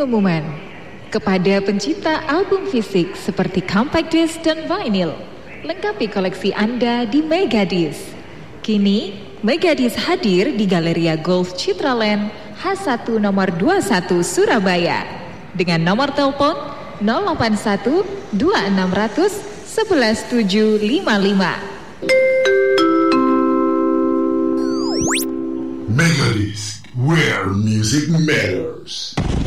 pengumuman kepada pencinta album fisik seperti compact disc dan vinyl. Lengkapi koleksi Anda di Megadisc. Kini, Megadisc hadir di Galeria Golf Citraland H1 nomor 21 Surabaya dengan nomor telepon 081 2600 11755. Megadisc, where music matters.